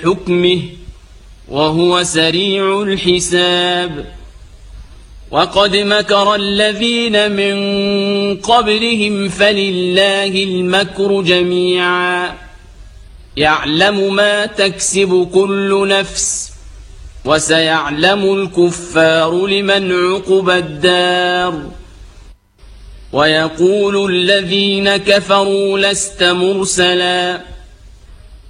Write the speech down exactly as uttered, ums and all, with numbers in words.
حكمه وهو سريع الحساب. وقد مكر الذين من قبلهم فلله المكر جميعا يعلم ما تكسب كل نفس وسيعلم الكفار لمن عقبى الدار. ويقول الذين كفروا لست مرسلا